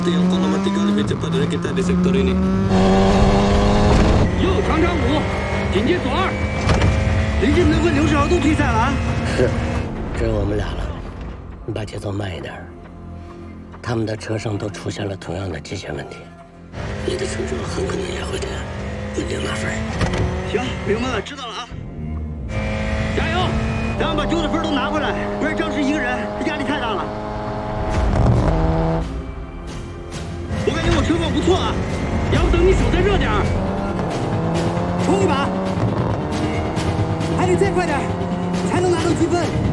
Tiangku nomor 3 lebih cepat dari kita di sektor ini. 右长长5，紧接左2。离近能跟刘世豪都退赛了啊！ 是，只有我们俩了。你把节奏慢一点。他们的车上都出现了同样的机械问题，你的车上很可能也会这样，稳定拿分。 行，明白了，知道了啊！加油！咱们把丢的分都拿回来，不然张石一个人压力太大了。我感觉我车况不错啊，要不等你手再热点儿，冲一把，还得再快点，才能拿到积分。